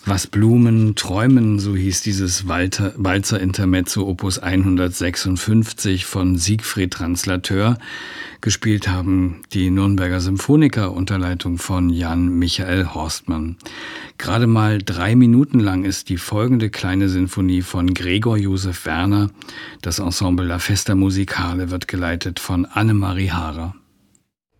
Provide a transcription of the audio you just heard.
Was Blumen träumen, so hieß dieses Walzer-Intermezzo Opus 156 von Siegfried Translateur. Gespielt haben die Nürnberger Symphoniker unter Leitung von Jan Michael Horstmann. Gerade mal 3 Minuten lang ist die folgende kleine Sinfonie von Gregor Josef Werner. Das Ensemble La Festa Musicale wird geleitet von Annemarie Haarer.